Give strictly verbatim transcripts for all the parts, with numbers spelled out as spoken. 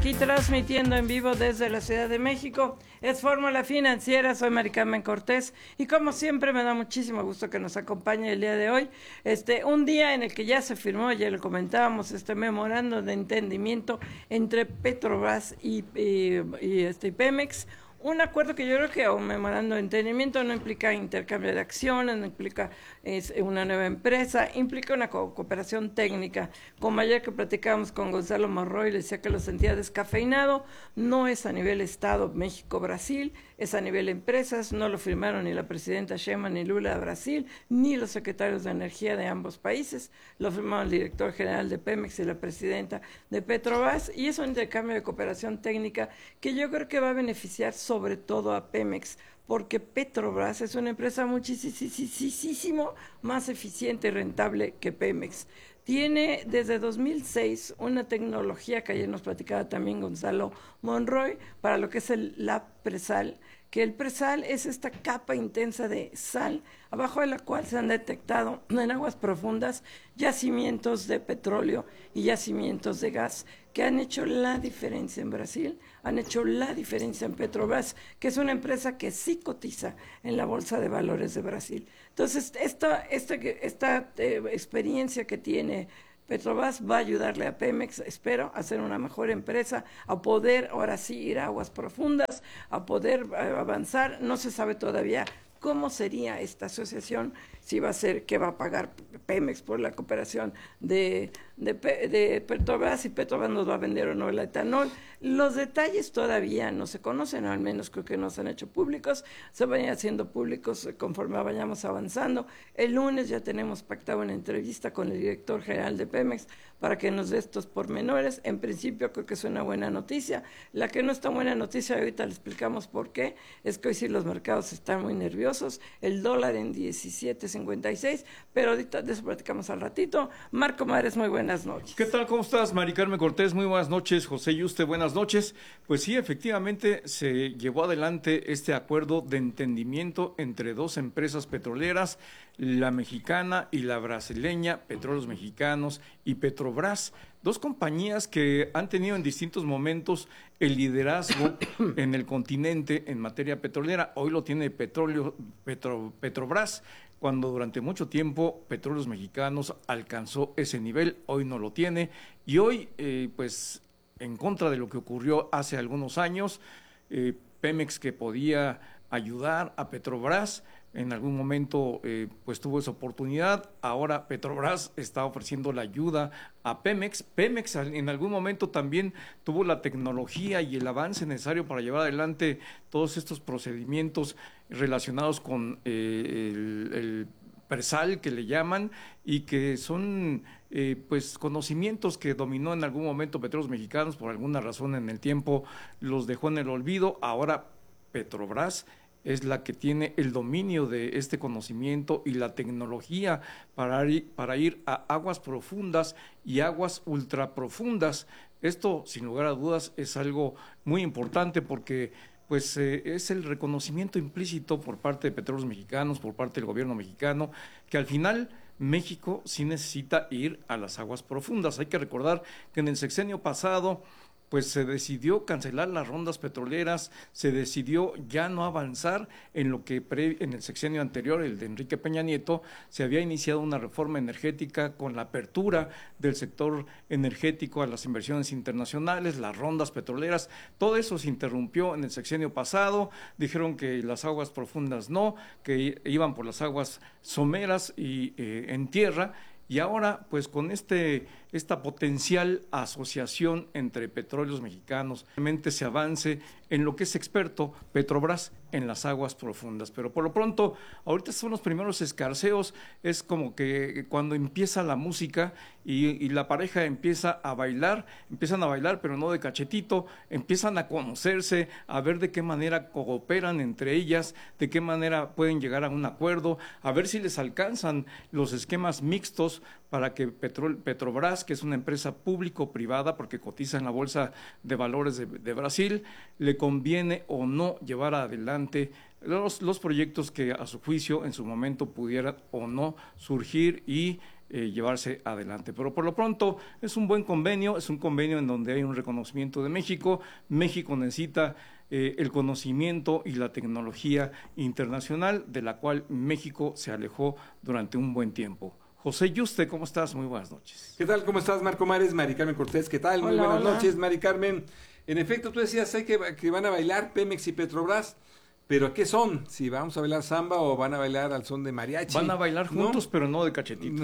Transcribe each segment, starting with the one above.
Aquí transmitiendo en vivo desde la Ciudad de México, es Fórmula Financiera, soy Mari Carmen Cortés y como siempre me da muchísimo gusto que nos acompañe el día de hoy, este un día en el que ya se firmó, ya lo comentábamos, este memorando de entendimiento entre Petrobras y, y, y este Pemex. Un acuerdo que yo creo que un memorando de entendimiento no implica intercambio de acciones, no implica es, una nueva empresa, implica una co cooperación técnica. Como ayer que platicábamos con Gonzalo Monroy, le decía que lo sentía descafeinado, no es a nivel Estado México-Brasil, es a nivel empresas, no lo firmaron ni la presidenta Sheinbaum ni Lula de Brasil, ni los secretarios de Energía de ambos países, lo firmaron el director general de Pemex y la presidenta de Petrobras, y es un intercambio de cooperación técnica que yo creo que va a beneficiar sobre todo a Pemex, porque Petrobras es una empresa muchísimo más eficiente y rentable que Pemex. Tiene desde dos mil seis una tecnología que ayer nos platicaba también Gonzalo Monroy para lo que es el Lab Presal, que el presal es esta capa intensa de sal, abajo de la cual se han detectado en aguas profundas yacimientos de petróleo y yacimientos de gas, que han hecho la diferencia en Brasil, han hecho la diferencia en Petrobras, que es una empresa que sí cotiza en la Bolsa de Valores de Brasil. Entonces, esta, esta, esta eh, experiencia que tiene Petrobras va a ayudarle a Pemex, espero, a ser una mejor empresa, a poder ahora sí ir a aguas profundas, a poder uh, avanzar. No se sabe todavía cómo sería esta asociación, si va a ser que va a pagar Pemex por la cooperación de, de, de Petrobras, si Petrobras nos va a vender o no el etanol. Los detalles todavía no se conocen, o al menos creo que no se han hecho públicos, se van a ir haciendo públicos conforme vayamos avanzando. El lunes ya tenemos pactado una entrevista con el director general de Pemex para que nos dé estos pormenores. En principio creo que es una buena noticia. La que no es tan buena noticia, ahorita le explicamos por qué, es que hoy sí los mercados están muy nerviosos, el dólar en diecisiete cincuenta y seis, pero ahorita de eso platicamos al ratito. Marco Mares, muy buenas noches. ¿Qué tal? ¿Cómo estás, Mari Carmen Cortés? Muy buenas noches. José Yuste, buenas noches. Pues sí, efectivamente se llevó adelante este acuerdo de entendimiento entre dos empresas petroleras, la mexicana y la brasileña, Petróleos Mexicanos y Petrobras, dos compañías que han tenido en distintos momentos el liderazgo en el continente en materia petrolera. Hoy lo tiene Petróleo, Petro, Petrobras, cuando durante mucho tiempo Petróleos Mexicanos alcanzó ese nivel, hoy no lo tiene, y hoy, eh, pues, en contra de lo que ocurrió hace algunos años, eh, Pemex, que podía ayudar a Petrobras, en algún momento eh, pues tuvo esa oportunidad, ahora Petrobras está ofreciendo la ayuda a Pemex. Pemex en algún momento también tuvo la tecnología y el avance necesario para llevar adelante todos estos procedimientos relacionados con eh, el, el presal que le llaman, y que son eh, pues conocimientos que dominó en algún momento Petróleos Mexicanos, por alguna razón en el tiempo los dejó en el olvido. Ahora Petrobras es la que tiene el dominio de este conocimiento y la tecnología para ir, para ir a aguas profundas y aguas ultraprofundas. Esto, sin lugar a dudas, es algo muy importante porque pues eh, es el reconocimiento implícito por parte de Petróleos Mexicanos, por parte del gobierno mexicano, que al final México sí necesita ir a las aguas profundas. Hay que recordar que en el sexenio pasado pues se decidió cancelar las rondas petroleras, se decidió ya no avanzar en lo que pre, en el sexenio anterior, el de Enrique Peña Nieto, se había iniciado una reforma energética con la apertura del sector energético a las inversiones internacionales, las rondas petroleras. Todo eso se interrumpió en el sexenio pasado, dijeron que las aguas profundas no, que iban por las aguas someras y eh, en tierra. Y ahora, pues con este, esta potencial asociación entre Petróleos Mexicanos, realmente se avance en lo que es experto Petrobras en las aguas profundas. Pero por lo pronto, ahorita son los primeros escarceos, es como que cuando empieza la música y, y la pareja empieza a bailar, empiezan a bailar, pero no de cachetito, empiezan a conocerse, a ver de qué manera cooperan entre ellas, de qué manera pueden llegar a un acuerdo, a ver si les alcanzan los esquemas mixtos para que Petro, Petrobras, que es una empresa público-privada, porque cotiza en la Bolsa de Valores de, de Brasil, le conviene o no llevar adelante los, los proyectos que a su juicio en su momento pudieran o no surgir y eh, llevarse adelante. Pero por lo pronto es un buen convenio, es un convenio en donde hay un reconocimiento de México. México necesita eh, el conocimiento y la tecnología internacional, de la cual México se alejó durante un buen tiempo. José Yuste, ¿cómo estás? Muy buenas noches. ¿Qué tal? ¿Cómo estás, Marco Mares? Mari Carmen Cortés, ¿qué tal? Muy hola, buenas hola. noches, Mari Carmen. En efecto, tú decías hay que, que van a bailar Pemex y Petrobras, pero ¿qué son? Si vamos a bailar samba o van a bailar al son de mariachi. Van a bailar juntos, ¿no? Pero no de cachetito.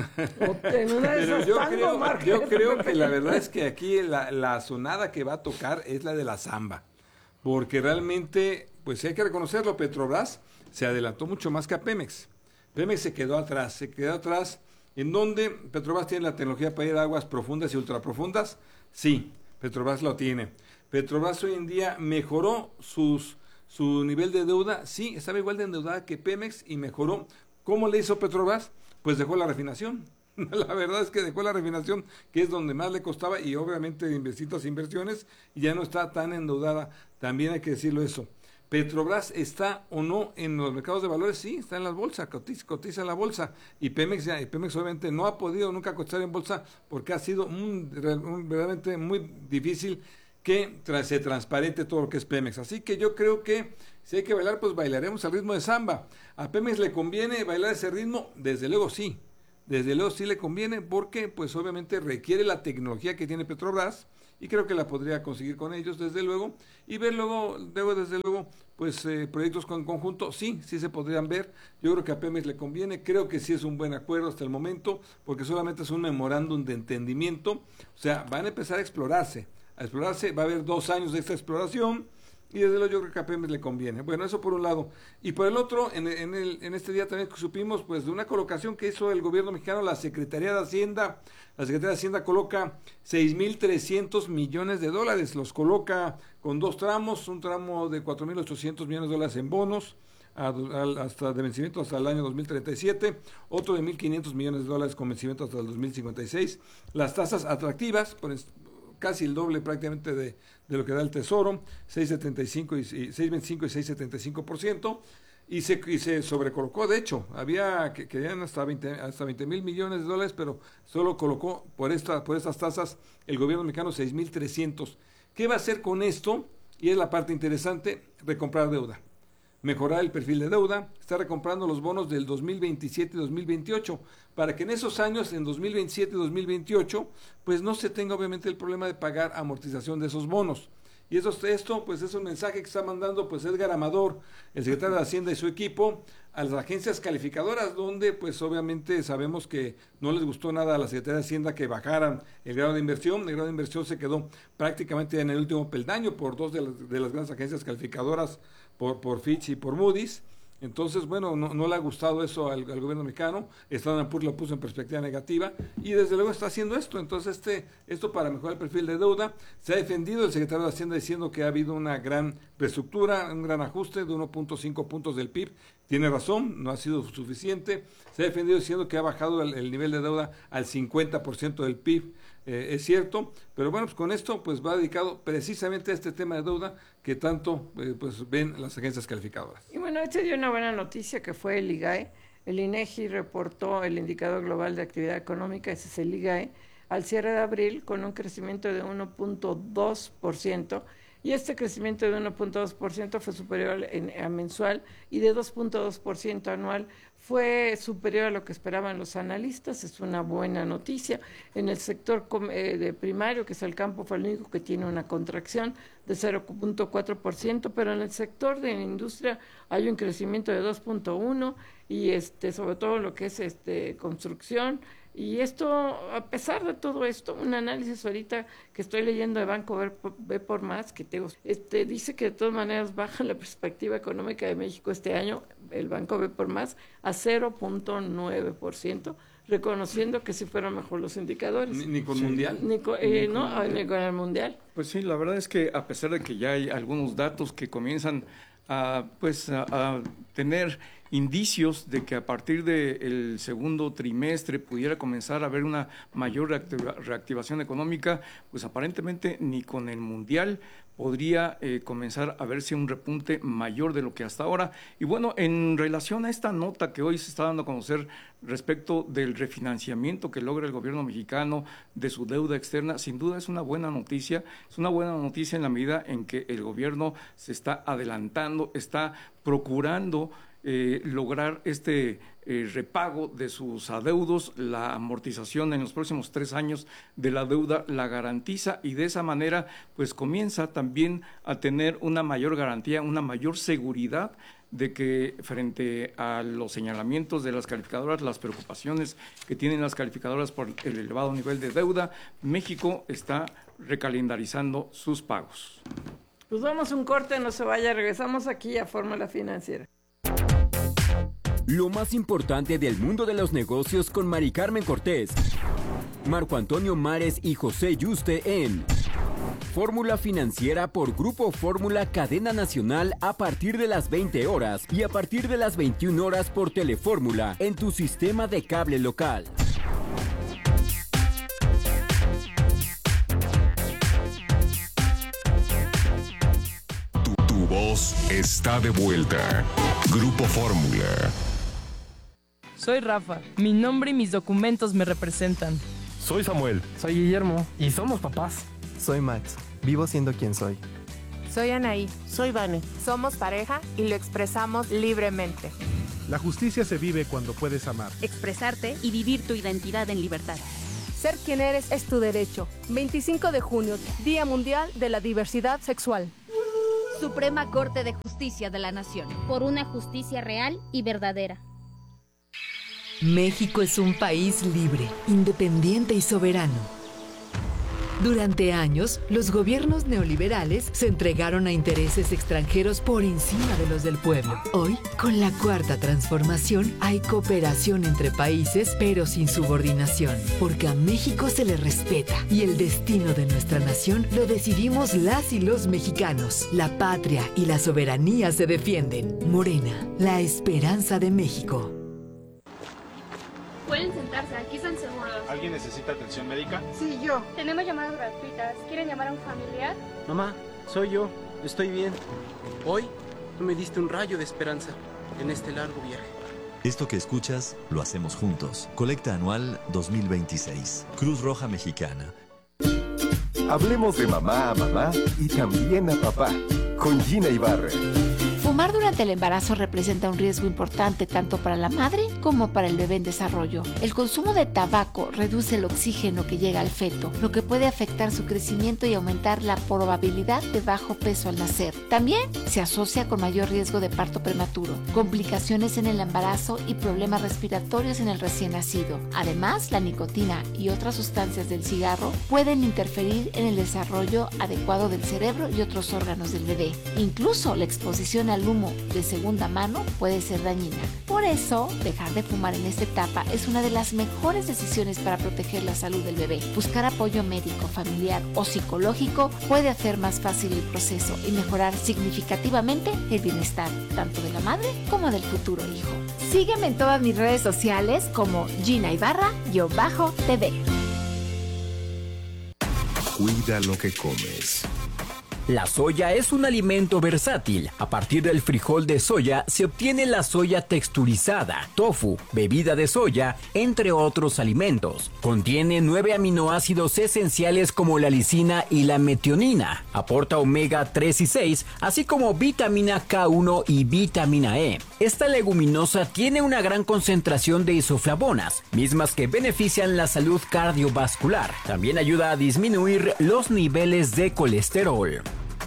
Pero yo creo, yo creo que la verdad es que aquí la, la sonada que va a tocar es la de la samba, porque realmente, pues hay que reconocerlo, Petrobras se adelantó mucho más que a Pemex. Pemex se quedó atrás, se quedó atrás. ¿En dónde Petrobras tiene la tecnología para ir a aguas profundas y ultraprofundas? Sí, Petrobras lo tiene. Petrobras hoy en día mejoró sus, su nivel de deuda. Sí, estaba igual de endeudada que Pemex y mejoró. ¿Cómo le hizo Petrobras? Pues dejó la refinación. La verdad es que dejó la refinación, que es donde más le costaba, y obviamente invirtió las inversiones y ya no está tan endeudada. También hay que decirlo eso. ¿Petrobras está o no en los mercados de valores? Sí, está en las bolsas, cotiza, cotiza en la bolsa. Y Pemex, ya, y Pemex obviamente no ha podido nunca cotizar en bolsa porque ha sido un, un, verdaderamente muy difícil que tra se transparente todo lo que es Pemex. Así que yo creo que si hay que bailar, pues bailaremos al ritmo de samba. ¿A Pemex le conviene bailar ese ritmo? Desde luego sí. Desde luego sí le conviene porque pues obviamente requiere la tecnología que tiene Petrobras, y creo que la podría conseguir con ellos, desde luego, y ver luego, luego desde luego, pues eh, proyectos con conjunto, sí, sí se podrían ver. Yo creo que a Pemex le conviene, creo que sí es un buen acuerdo hasta el momento, porque solamente es un memorándum de entendimiento, o sea, van a empezar a explorarse, a explorarse, va a haber dos años de esta exploración, y desde luego yo creo que a Pemex le conviene. Bueno, eso por un lado. Y por el otro, en, en, el, en este día también supimos pues de una colocación que hizo el gobierno mexicano, la Secretaría de Hacienda. La Secretaría de Hacienda coloca seis mil trescientos millones de dólares. Los coloca con dos tramos, un tramo de cuatro mil ochocientos millones de dólares en bonos, a, a, hasta de vencimiento hasta el año dos mil treinta y siete, otro de mil quinientos millones de dólares con vencimiento hasta el dos mil cincuenta y seis. Las tasas atractivas, pues, casi el doble prácticamente de, de lo que da el Tesoro, seis setenta y cinco y seis veinticinco y seis setenta y cinco por ciento, y se y se sobrecolocó. De hecho, había que querían hasta veinte hasta veinte mil millones de dólares, pero solo colocó por esta por estas tasas el gobierno mexicano seis mil trescientos. ¿Qué va a hacer con esto? Y es la parte interesante, recomprar deuda. Mejorar el perfil de deuda, está recomprando los bonos del dos mil veintisiete y dos mil veintiocho, para que en esos años, en dos mil veintisiete y dos mil veintiocho, pues no se tenga obviamente el problema de pagar amortización de esos bonos. Y eso, esto pues es un mensaje que está mandando pues Edgar Amador, el secretario de Hacienda y su equipo, a las agencias calificadoras, donde pues obviamente sabemos que no les gustó nada a la Secretaría de Hacienda que bajaran el grado de inversión. El grado de inversión se quedó prácticamente en el último peldaño por dos de las, de las grandes agencias calificadoras, por, por Fitch y por Moody's. Entonces, bueno, no, no le ha gustado eso al, al gobierno mexicano. Standard and Poor's lo puso en perspectiva negativa y desde luego está haciendo esto. Entonces, este esto para mejorar el perfil de deuda. Se ha defendido el secretario de Hacienda diciendo que ha habido una gran reestructura, un gran ajuste de uno punto cinco puntos del P I B. Tiene razón, no ha sido suficiente. Se ha defendido diciendo que ha bajado el, el nivel de deuda al cincuenta por ciento del P I B. Eh, es cierto, pero bueno, pues con esto pues va dedicado precisamente a este tema de deuda que tanto eh, pues ven las agencias calificadoras. Y bueno, este dio una buena noticia que fue el I G A E. El INEGI reportó el indicador global de actividad económica, ese es el I G A E, al cierre de abril con un crecimiento de uno punto dos por ciento, y este crecimiento de uno punto dos por ciento fue superior en, a mensual, y de dos punto dos por ciento anual fue superior a lo que esperaban los analistas. Es una buena noticia. En el sector eh, de primario, que es el campo, fue el único que tiene una contracción de cero punto cuatro por ciento, pero en el sector de la industria hay un crecimiento de dos punto uno por ciento, y este sobre todo lo que es este construcción. Y esto, a pesar de todo esto, un análisis ahorita que estoy leyendo de Banco B por Más, que tengo, este, dice que de todas maneras baja la perspectiva económica de México este año, el Banco B por Más, a cero punto nueve por ciento, reconociendo que sí fueron mejor los indicadores. Ni, ni con sí. Mundial. Ni con, eh, ni no, con mundial. ni con el Mundial. Pues sí, la verdad es que a pesar de que ya hay algunos datos que comienzan a, pues, a, a tener indicios de que a partir del segundo trimestre pudiera comenzar a haber una mayor reactiva, reactivación económica, pues aparentemente ni con el Mundial podría eh, comenzar a verse un repunte mayor de lo que hasta ahora. Y bueno, en relación a esta nota que hoy se está dando a conocer respecto del refinanciamiento que logra el gobierno mexicano de su deuda externa, sin duda es una buena noticia, es una buena noticia en la medida en que el gobierno se está adelantando, está procurando eh, lograr este eh, repago de sus adeudos. La amortización en los próximos tres años de la deuda la garantiza y de esa manera pues comienza también a tener una mayor garantía, una mayor seguridad de que frente a los señalamientos de las calificadoras, las preocupaciones que tienen las calificadoras por el elevado nivel de deuda, México está recalendarizando sus pagos. Pues vamos a un corte, no se vaya, regresamos aquí a Fórmula Financiera. Lo más importante del mundo de los negocios con Mari Carmen Cortés, Marco Antonio Mares y José Yuste en Fórmula Financiera por Grupo Fórmula Cadena Nacional a partir de las veinte horas y a partir de las veintiuna horas por Telefórmula en tu sistema de cable local. Tu, tu voz está de vuelta. Grupo Fórmula. Soy Rafa. Mi nombre y mis documentos me representan. Soy Samuel. Soy Guillermo. Y somos papás. Soy Max. Vivo siendo quien soy. Soy Anaí. Soy Vane. Somos pareja y lo expresamos libremente. La justicia se vive cuando puedes amar, expresarte y vivir tu identidad en libertad. Ser quien eres es tu derecho. veinticinco de junio, Día Mundial de la Diversidad Sexual. Suprema Corte de Justicia de la Nación. Por una justicia real y verdadera. México es un país libre, independiente y soberano. Durante años, los gobiernos neoliberales se entregaron a intereses extranjeros por encima de los del pueblo. Hoy, con la Cuarta Transformación, hay cooperación entre países, pero sin subordinación, porque a México se le respeta y el destino de nuestra nación lo decidimos las y los mexicanos. La patria y la soberanía se defienden. Morena, la esperanza de México. Pueden sentarse, aquí están seguros. ¿Alguien necesita atención médica? Sí, yo. Tenemos llamadas gratuitas. ¿Quieren llamar a un familiar? Mamá, soy yo. Estoy bien. Hoy tú me diste un rayo de esperanza en este largo viaje. Esto que escuchas, lo hacemos juntos. Colecta anual dos mil veintiséis. Cruz Roja Mexicana. Hablemos de mamá a mamá y también a papá. Con Gina Ibarra. Fumar durante el embarazo representa un riesgo importante tanto para la madre como para el bebé en desarrollo. El consumo de tabaco reduce el oxígeno que llega al feto, lo que puede afectar su crecimiento y aumentar la probabilidad de bajo peso al nacer. También se asocia con mayor riesgo de parto prematuro, complicaciones en el embarazo y problemas respiratorios en el recién nacido. Además, la nicotina y otras sustancias del cigarro pueden interferir en el desarrollo adecuado del cerebro y otros órganos del bebé. Incluso la exposición al humo de segunda mano puede ser dañina. Por eso, dejar de fumar en esta etapa es una de las mejores decisiones para proteger la salud del bebé. Buscar apoyo médico, familiar o psicológico puede hacer más fácil el proceso y mejorar significativamente el bienestar tanto de la madre como del futuro hijo. Sígueme en todas mis redes sociales como Gina Ibarra-T V. Cuida lo que comes. La soya es un alimento versátil. A partir del frijol de soya se obtiene la soya texturizada, tofu, bebida de soya, entre otros alimentos. Contiene nueve aminoácidos esenciales como la lisina y la metionina. Aporta omega tres y seis, así como vitamina K uno y vitamina E. Esta leguminosa tiene una gran concentración de isoflavonas, mismas que benefician la salud cardiovascular. También ayuda a disminuir los niveles de colesterol.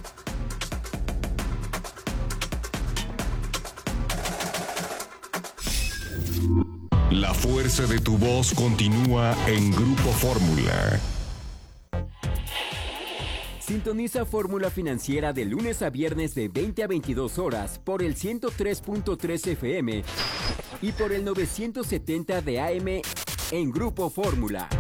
La fuerza de tu voz continúa en Grupo Fórmula. Sintoniza Fórmula Financiera de lunes a viernes de veinte a veintidós horas por el ciento tres punto tres F M y por el novecientos setenta de A M en Grupo Fórmula.